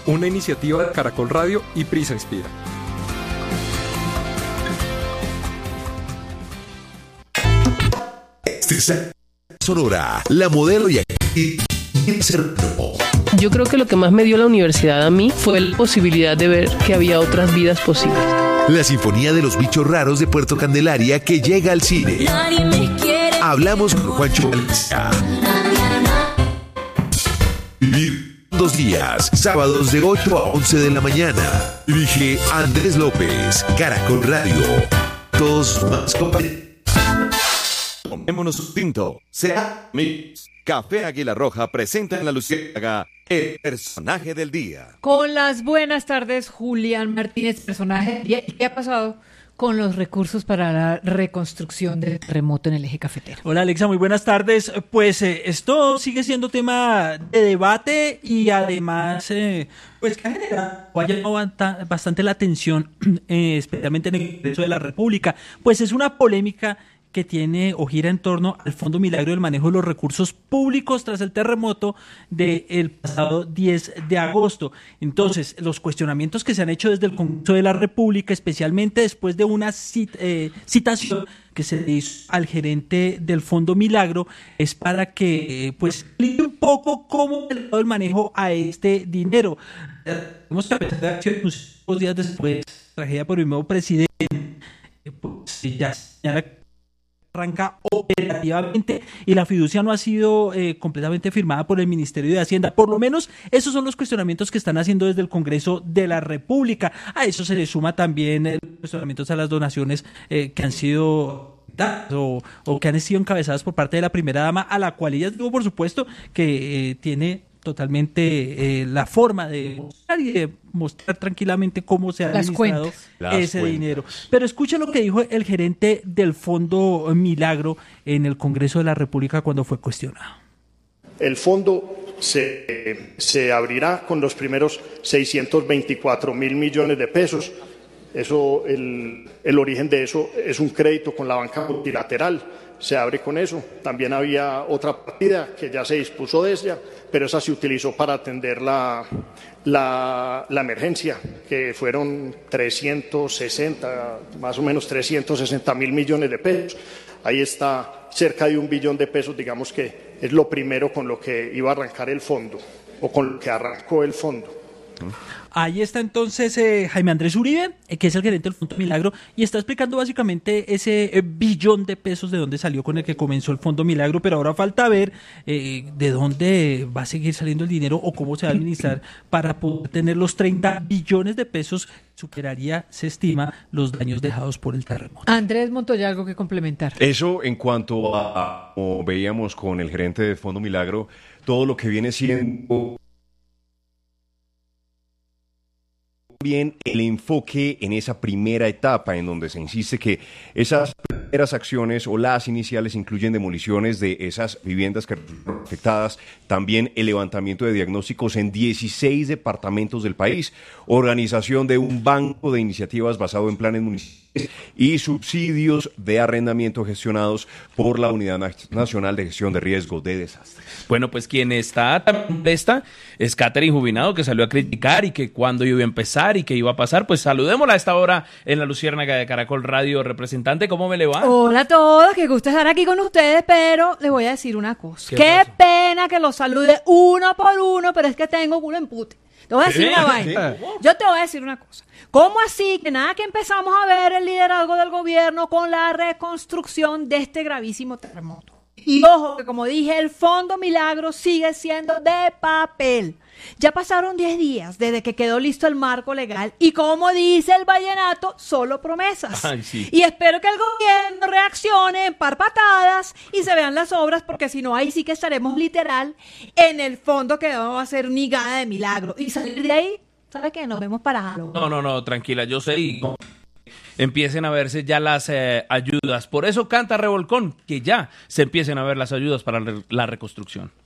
una iniciativa de Caracol Radio y Prisa Inspira. Sonora, la modelo y actriz. Yo creo que lo que más me dio la universidad a mí fue la posibilidad de ver que había otras vidas posibles. La Sinfonía de los Bichos Raros de Puerto Candelaria que llega al cine. Hablamos con Juancho Valencia. Vivir 2 días, sábados de 8 a 11 de la mañana. Dirige Andrés López, Caracol Radio. Todos más compañeros. Tomémonos un tinto. Sea Mix. Café Águila Roja presenta en La Luciérnaga el personaje del día. Con las buenas tardes, Julián Martínez, personaje del día. ¿Qué ha pasado con los recursos para la reconstrucción del terremoto en el eje cafetero? Hola Alexa, muy buenas tardes. Pues esto sigue siendo tema de debate y además pues que ha llamado bastante la atención, especialmente en el Congreso de la República. Pues es una polémica que tiene o gira en torno al Fondo Milagro del manejo de los recursos públicos tras el terremoto del pasado 10 de agosto. Entonces, los cuestionamientos que se han hecho desde el Congreso de la República, especialmente después de una citación que se hizo al gerente del Fondo Milagro, es para que pues explique un poco cómo se le ha dado el manejo a este dinero. Tenemos que pensar acciones unos días después, tragedia por el nuevo presidente, pues ya arranca operativamente y la fiducia no ha sido completamente firmada por el Ministerio de Hacienda. Por lo menos esos son los cuestionamientos que están haciendo desde el Congreso de la República. A eso se le suma también cuestionamientos a las donaciones que han sido o que han sido encabezadas por parte de la primera dama, a la cual ella digo, por supuesto, que tiene totalmente la forma de mostrar tranquilamente cómo se ha administrado ese dinero. Pero escucha lo que dijo el gerente del Fondo Milagro en el Congreso de la República cuando fue cuestionado. El fondo se abrirá con los primeros 624 mil millones de pesos. Eso, el origen de eso es un crédito con la banca multilateral. Se abre con eso. También había otra partida que ya se dispuso de ella, pero esa se utilizó para atender la emergencia, que fueron 360, más o menos 360 mil millones de pesos. Ahí está cerca de 1 billón de pesos, digamos que es lo primero con lo que iba a arrancar el fondo, o con lo que arrancó el fondo. Ahí está entonces Jaime Andrés Uribe, que es el gerente del Fondo Milagro, y está explicando básicamente ese billón de pesos de dónde salió con el que comenzó el Fondo Milagro, pero ahora falta ver de dónde va a seguir saliendo el dinero o cómo se va a administrar para poder tener los 30 billones de pesos que superaría, se estima, los daños dejados por el terremoto. Andrés Montoya, ¿algo que complementar? Eso en cuanto a como veíamos con el gerente del Fondo Milagro, todo lo que viene siendo bien el enfoque en esa primera etapa en donde se insiste que esas primeras acciones o las iniciales incluyen demoliciones de esas viviendas que fueron afectadas, también el levantamiento de diagnósticos en 16 departamentos del país, organización de un banco de iniciativas basado en planes municipales y subsidios de arrendamiento gestionados por la Unidad Nacional de Gestión de Riesgos de Desastres. Bueno, pues quien está tan presta es Catherine Jubinado, que salió a criticar y que cuándo iba a empezar y qué iba a pasar. Pues saludémosla a esta hora en La Luciérnaga de Caracol Radio. Representante, ¿cómo me le va? Hola a todos, que gusta estar aquí con ustedes, pero les voy a decir una cosa. Qué pena que los salude uno por uno, pero es que tengo culo en pute. Te voy a decir una vaina. Yo te voy a decir una cosa. ¿Cómo así que nada que empezamos a ver el liderazgo del gobierno con la reconstrucción de este gravísimo terremoto? Y ojo, que como dije, el Fondo Milagro sigue siendo de papel. Ya pasaron 10 días desde que quedó listo el marco legal y como dice el vallenato, solo promesas. Ay, sí. Y espero que el gobierno reaccione en par patadas y se vean las obras, porque si no, ahí sí que estaremos literal en el fondo que no va a ser ni gana de milagro. Y salir de ahí, ¿sabe qué? Nos vemos para algo. No, tranquila, yo sé y empiecen a verse ya las ayudas. Por eso canta Revolcón, que ya se empiecen a ver las ayudas para la reconstrucción.